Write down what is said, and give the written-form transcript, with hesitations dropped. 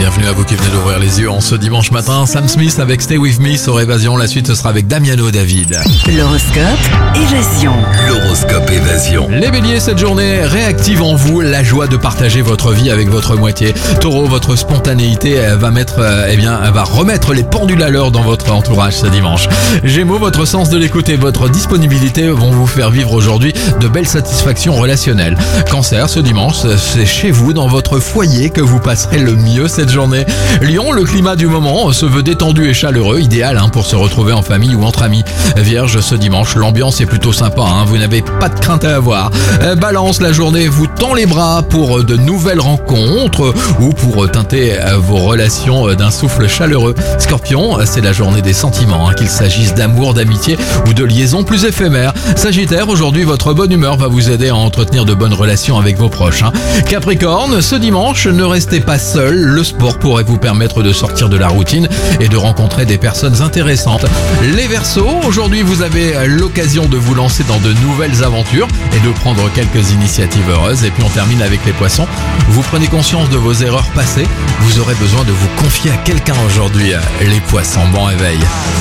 bienvenue à vous qui venez d'ouvrir les yeux en ce dimanche matin. Sam Smith avec Stay With Me sur Évasion. La suite, ce sera avec Damiano David. L'horoscope Évasion. L'horoscope Évasion. Les béliers, cette journée réactive en vous la joie de partager votre vie avec votre moitié. Taureau, votre spontanéité va remettre les pendules à l'heure dans votre entourage ce dimanche. Gémeaux, votre sens de l'écoute et votre disponibilité vont vous faire vivre aujourd'hui de belles satisfactions relationnelles. Cancer, ce dimanche, c'est chez vous, dans votre foyer, que vous passerez le mieux cette journée. Lion, le climat du moment se veut détendu et chaleureux, idéal pour se retrouver en famille ou entre amis. Vierge, ce dimanche, l'ambiance est plutôt sympa, vous n'avez pas de crainte à avoir. Balance, la journée vous tend les bras pour de nouvelles rencontres ou pour teinter vos relations d'un souffle chaleureux. Scorpion, c'est la journée des sentiments, qu'il s'agisse d'amour, d'amitié ou de liaisons plus éphémères. Sagittaire, aujourd'hui, votre bonne humeur va vous aider à entretenir de bonnes relations avec vos proches. Capricorne, ce dimanche, ne restez pas seul. Le sport pourrait vous permettre de sortir de la routine et de rencontrer des personnes intéressantes. Les Verseaux, aujourd'hui, vous avez l'occasion de vous lancer dans de nouvelles aventures et de prendre quelques initiatives heureuses. Et puis on termine avec les Poissons. Vous prenez conscience de vos erreurs passées. Vous aurez besoin de vous confier à quelqu'un aujourd'hui. Les Poissons, bon réveil.